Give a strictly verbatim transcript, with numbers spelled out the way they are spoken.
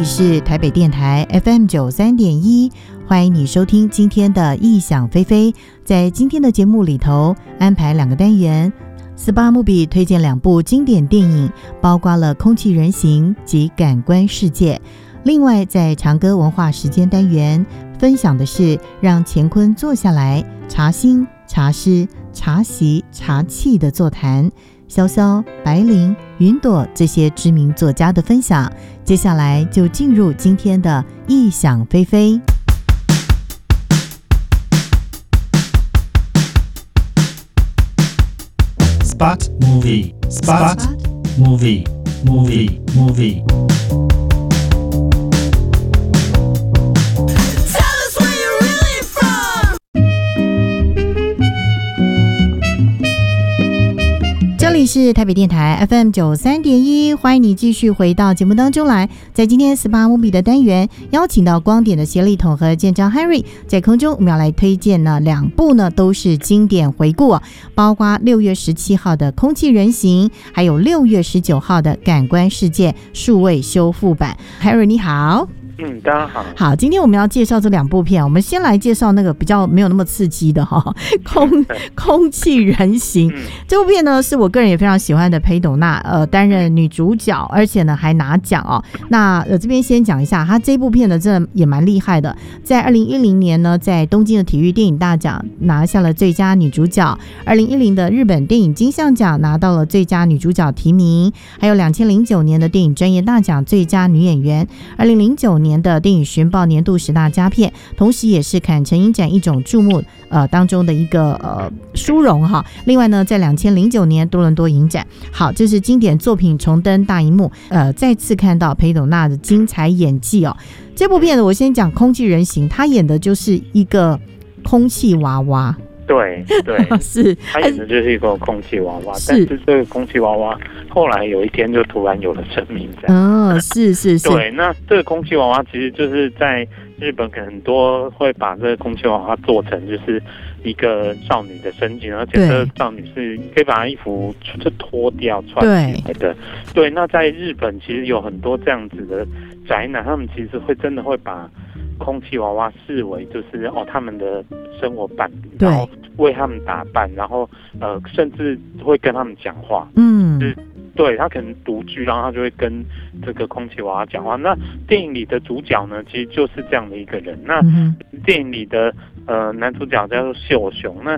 里是台北电台 F M 九三点一，欢迎你收听今天的异想飞飞。在今天的节目里头，安排两个单元。S P A Movie 推荐两部经典电影，包括了《空气人形》及《感官世界》。另外，在长歌文化时间单元，分享的是让乾坤坐下来茶心、茶诗、茶席、茶气的座谈。潇潇、白灵、云朵这些知名作家的分享，接下来就进入今天的异想飞飞。 Spot Movie Spot Movie Movie Movie 这里是台北电台 F M 九三点一，欢迎你继续回到节目当中来。在今天 S P A Movie 的单元，邀请到光点的协力统和建章 Harry， 在空中我们要来推荐呢两部呢都是经典回顾啊，包括六月十七号的《空气人形》，还有六月十九号的《感官世界》数位修复版。Harry 你好。 嗯，大家好。 好，今天我们要介绍这两部片，我们先来介绍那个比较没有那么刺激的哈，空空气人形、嗯、这部片呢是我个人也非常喜欢的裴斗娜呃担任女主角，而且呢还拿奖哦。那呃这边先讲一下，她这部片呢真的也蛮厉害的，在二零一零年呢在东京的体育电影大奖拿下了最佳女主角，二零一零的日本电影金像奖拿到了最佳女主角提名，还有两千零九年的电影专业大奖最佳女演员，二零零九年的电影寻报年度十大佳片，同时也是坎城影展一种注目呃当中的一个呃殊荣哈。另外呢，在两千零九年多伦多影展，好，这是经典作品重登大荧幕，呃，再次看到裴斗娜的精彩演技哦。这部片子我先讲《空气人形》，她演的就是一个空气娃娃。 对对， 是他演的就是一个空气娃娃，但是这个空气娃娃后来有一天就突然有了生命，这样。 哦，是是是。 对，那这个空气娃娃其实就是在日本很多会把这个空气娃娃做成就是一个少女的身形，而且这个少女是可以把她衣服就脱掉穿起来的。对，那在日本其实有很多这样子的宅男，他们其实会真的会把空气娃娃视为就是哦他们的生活伴侣，然后为他们打扮，然后呃甚至会跟他们讲话，嗯，就是对他可能独居，然后他就会跟这个空气娃娃讲话。那电影里的主角呢，其实就是这样的一个人。那电影里的呃男主角叫做秀雄，那